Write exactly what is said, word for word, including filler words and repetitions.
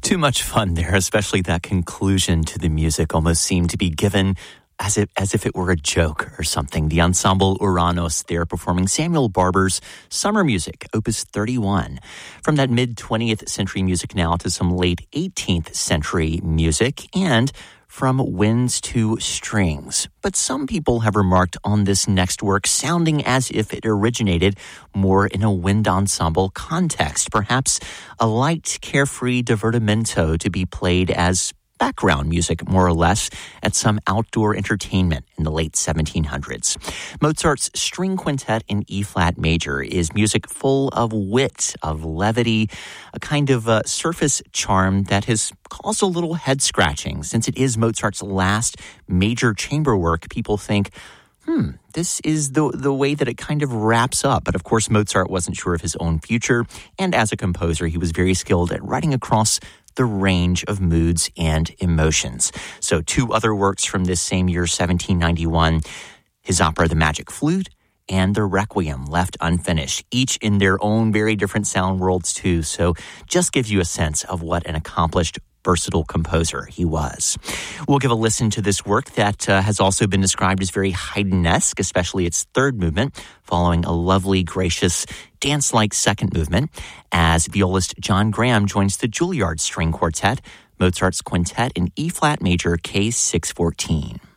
Too much fun there, especially that conclusion to the music almost seemed to be given as if, as if it were a joke or something. The Ensemble Uranos there performing Samuel Barber's Summer Music, Opus thirty-one. From that mid-twentieth century music now to some late eighteenth century music, and from winds to strings. But some people have remarked on this next work sounding as if it originated more in a wind ensemble context, perhaps a light, carefree divertimento to be played as background music, more or less, at some outdoor entertainment in the late seventeen hundreds. Mozart's String Quintet in E-flat major is music full of wit, of levity, a kind of uh, surface charm that has caused a little head-scratching. Since it is Mozart's last major chamber work, people think, hmm, this is the the way that it kind of wraps up. But of course, Mozart wasn't sure of his own future, and as a composer, he was very skilled at writing across the range of moods and emotions. So two other works from this same year, seventeen ninety-one, his opera The Magic Flute and the Requiem, left unfinished, each in their own very different sound worlds too. So just gives you a sense of what an accomplished, versatile composer he was. We'll give a listen to this work that uh, has also been described as very Haydn-esque, especially its third movement, following a lovely, gracious, dance-like second movement, as violist John Graham joins the Juilliard String Quartet, Mozart's Quintet in E-flat major, K six fourteen.